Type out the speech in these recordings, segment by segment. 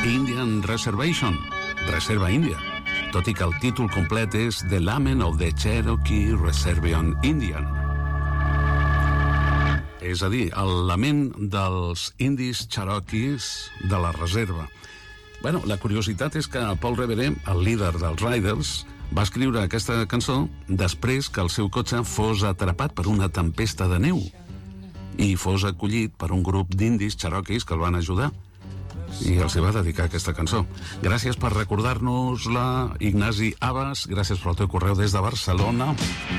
Indian Reservation, Reserva Índia, tot i que el títol complet és The Lament of the Cherokee Reservation Indian. És a dir, el lament dels indis cherokees de la reserva. Bueno, la curiositat és que Paul Revere, el líder dels Riders, va escriure aquesta cançó després que el seu cotxe fos atrapat per una tempesta de neu i fos acollit per un grup d'indis cherokees que el van ajudar i els va dedicar aquesta cançó. Gràcies per recordar-nos-la, Ignasi Abbas, gràcies pel teu correu des de Barcelona.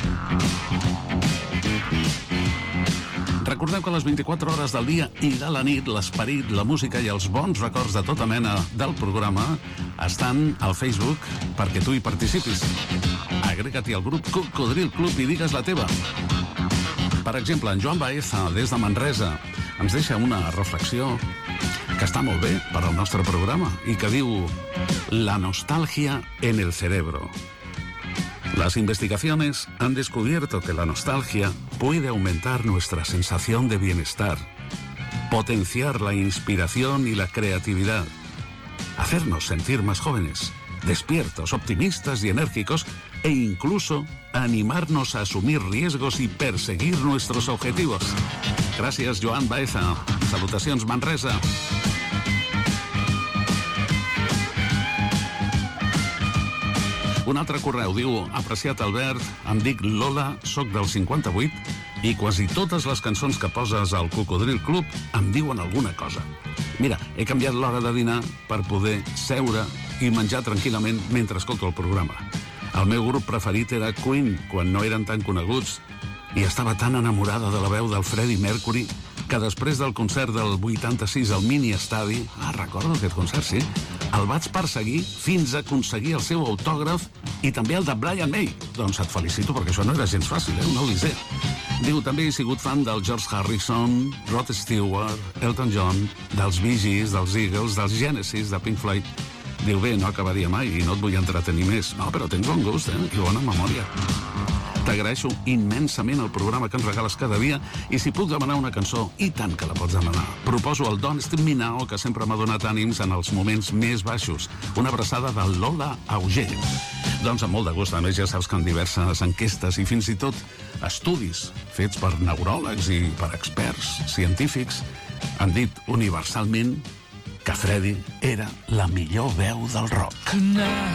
Recordeu que a les 24 hores del dia i de la nit l'esperit, la música i els bons records de tota mena del programa estan al Facebook perquè tu hi participis. Agrega-t'hi al grup Cocodril Club i digues la teva. Per exemple, en Joan Baeza, des de Manresa, ens deixa una reflexió que està molt bé per al nostre programa i que diu: la nostalgia en el cerebro. Las investigaciones han descubierto que la nostalgia puede aumentar nuestra sensación de bienestar, potenciar la inspiración y la creatividad, hacernos sentir más jóvenes, despiertos, optimistas y enérgicos, e incluso animarnos a asumir riesgos y perseguir nuestros objetivos. Gràcies, Joan Baeza. Salutacions, Manresa. Un altre correu diu: apreciat Albert, em dic Lola, soc del 58 i quasi totes les cançons que poses al Cocodril Club em diuen alguna cosa. Mira, he canviat l'hora de dinar per poder seure i menjar tranquil·lament mentre escolto el programa. El meu grup preferit era Queen, quan no eren tan coneguts, i estava tan enamorada de la veu del Freddie Mercury que després del concert del 86 al Mini Estadi, recordo aquest concert, sí, el vaig perseguir fins a aconseguir el seu autògraf i també el de Brian May. Doncs et felicito perquè això no era gens fàcil, una odissea. Diu, també he sigut fan del George Harrison, Rod Stewart, Elton John, dels Bee Gees, dels Eagles, dels Genesis, de Pink Floyd. Diu, bé, no acabaria mai i no et vull entretenir més. No, però tens bon gust, i bona memòria. T'agraeixo immensament el programa que ens regales cada dia i si puc demanar una cançó, i tant que la pots demanar. Proposo el Don't Stop Me Now, que sempre m'ha donat ànims en els moments més baixos. Una abraçada de Lola Auger. Doncs amb molt de gust, a més ja saps que en diverses enquestes i fins i tot estudis fets per neuròlegs i per experts científics han dit universalment que Freddie era la millor veu del rock.